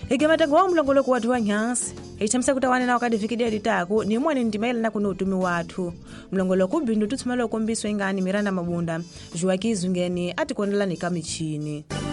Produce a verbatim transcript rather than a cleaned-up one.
Ikimatango wa mlongolo kwa watu wa Nyansi ichamsa kutawana na wakati fikidi editako ni mwana ndimaila na kuno utumi watu mlongolo kubindu tutumalo kombiswa ingani Miranda Mabunda Joaquin Zungeni ati kuendelea ni kamichini.